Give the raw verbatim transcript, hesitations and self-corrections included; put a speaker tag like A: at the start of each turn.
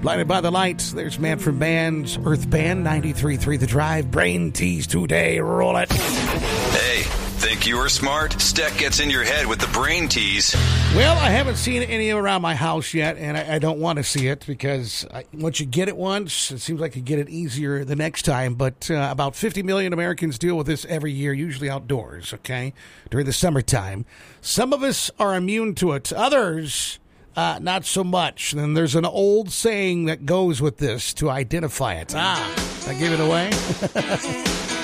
A: Blinded by the Lights. There's Man from Band's Earth Band, ninety-three point three The Drive. Brain tease today. Roll it.
B: Hey, think you were smart? Steck gets in your head with the brain tease.
A: Well, I haven't seen any around my house yet, and I, I don't want to see it because I, once you get it once, it seems like you get it easier the next time. But uh, about fifty million Americans deal with this every year, usually outdoors, okay, during the summertime. Some of us are immune to it. Others, uh, not so much. And there's an old saying that goes with this to identify it. Ah, I gave it away.